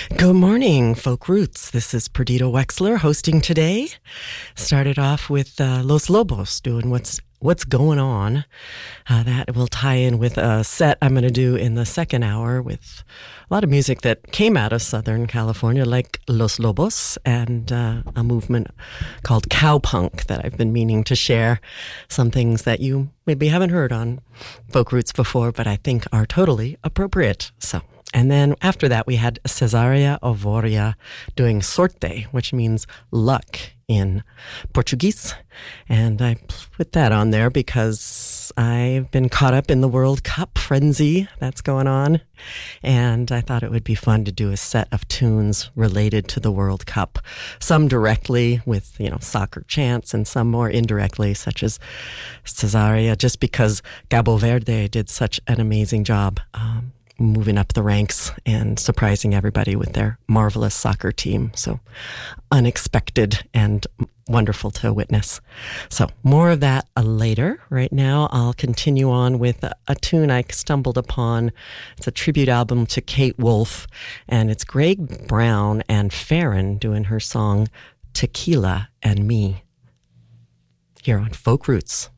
Good morning, Folk Roots. This is Perdita Wexler hosting today. Started off with Los Lobos doing what's going on. That will tie in with a set I'm going to do in the second hour with a lot of music that came out of Southern California, like Los Lobos, and a movement called cowpunk that I've been meaning to share. Some things that you maybe haven't heard on Folk Roots before, but I think are totally appropriate. And then after that, we had Cesaria Ovoria doing sorte, which means luck in Portuguese. And I put that on there because I've been caught up in the World Cup frenzy that's going on. And I thought it would be fun to do a set of tunes related to the World Cup. Some directly with, soccer chants, and some more indirectly, such as Cesaria, just because Cabo Verde did such an amazing job moving up the ranks and surprising everybody with their marvelous soccer team. So unexpected and wonderful to witness. So more of that later. Right now, I'll continue on with a tune I stumbled upon. It's a tribute album to Kate Wolf, and it's Greg Brown and Farron doing her song Tequila and Me here on Folk Roots.